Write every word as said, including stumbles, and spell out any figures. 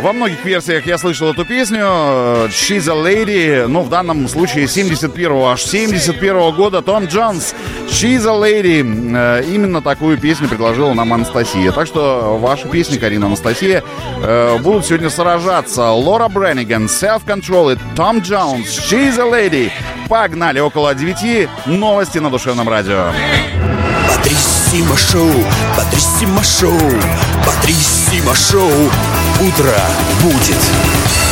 Во многих версиях я слышал эту песню. She's a Lady. Ну, в данном случае семьдесят первого, аж семьдесят первого года. Том Джонс. She's a Lady. Именно такую песню предложила нам Анастасия. Так что ваши песни, Карина, Анастасия, будут сегодня сражаться. Лора Бренниган, Self Control и Том Джонс. She's a Lady. Погнали, около девяти. Новости на Душевном радио. Патриссимо шоу, Патриссимо шоу, Патриссимо шоу. Утро будет.